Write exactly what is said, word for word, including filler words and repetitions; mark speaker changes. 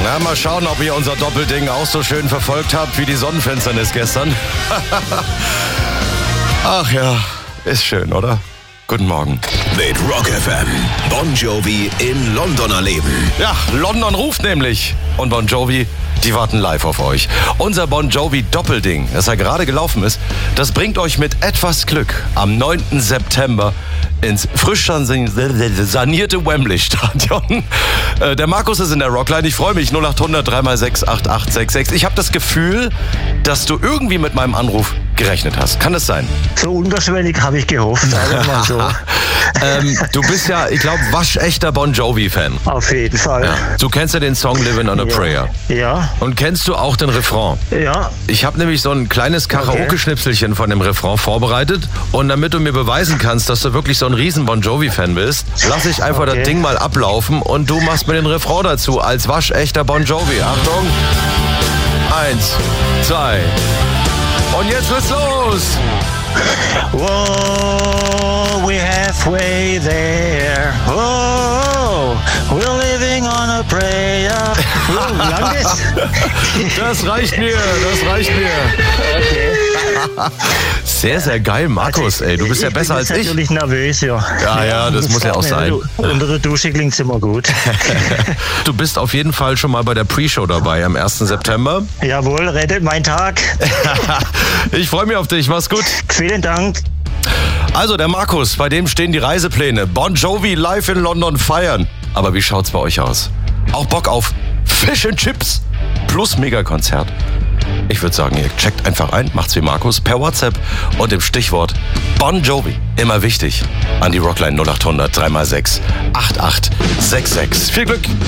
Speaker 1: Na, mal schauen, ob ihr unser Doppelding auch so schön verfolgt habt wie die Sonnenfinsternis gestern. Ach ja, ist schön, oder? Guten Morgen.
Speaker 2: Mit Rock F M. Bon Jovi in London erleben.
Speaker 1: Ja, London ruft nämlich. Und Bon Jovi, die warten live auf euch. Unser Bon Jovi Doppelding, das ja gerade gelaufen ist, das bringt euch mit etwas Glück am neunten September ins frisch sanierte Wembley-Stadion. Der Markus ist in der Rockline. Ich freue mich. null acht hundert drei mal sechs acht acht sechs sechs. Ich habe das Gefühl, dass du irgendwie mit meinem Anruf gerechnet hast. Kann das sein?
Speaker 3: So unterschwellig habe ich gehofft. Sagen wir mal so.
Speaker 1: ähm, du bist ja, ich glaube, waschechter Bon Jovi-Fan.
Speaker 3: Auf jeden Fall.
Speaker 1: Ja. Du kennst ja den Song Living on a
Speaker 3: Ja.
Speaker 1: Prayer.
Speaker 3: Ja.
Speaker 1: Und kennst du auch den Refrain?
Speaker 3: Ja.
Speaker 1: Ich habe nämlich so ein kleines Karaoke-Schnipselchen von dem Refrain vorbereitet. Und damit du mir beweisen kannst, dass du wirklich so ein riesen Bon Jovi-Fan bist, lasse ich einfach
Speaker 3: Okay.
Speaker 1: das Ding mal ablaufen und du machst mir den Refrain dazu als waschechter Bon Jovi. Achtung! Eins, zwei. Und jetzt geht's los!
Speaker 3: Whoa, we're halfway there. Whoa, we're living on a prayer. Oh, wie lang ist?
Speaker 1: Das reicht mir, das reicht mir.
Speaker 3: Okay.
Speaker 1: Sehr, sehr geil, Markus, ey. Du bist ja besser als
Speaker 3: Ich bin
Speaker 1: ich.
Speaker 3: natürlich nervös, ja.
Speaker 1: Ja, ja, das muss ja auch sein.
Speaker 3: Unter der Dusche klingt's immer gut.
Speaker 1: Du bist auf jeden Fall schon mal bei der Pre-Show dabei am ersten September.
Speaker 3: Jawohl, rettet mein Tag.
Speaker 1: Ich freue mich auf dich, mach's gut.
Speaker 3: Vielen Dank.
Speaker 1: Also der Markus, bei dem stehen die Reisepläne. Bon Jovi live in London feiern. Aber wie schaut's bei euch aus? Auch Bock auf Fish and Chips plus Megakonzert? Ich würde sagen, ihr checkt einfach ein, macht's wie Markus, per WhatsApp und im Stichwort Bon Jovi. Immer wichtig. An die Rockline null acht hundert drei mal sechs acht acht sechs sechs. Viel Glück!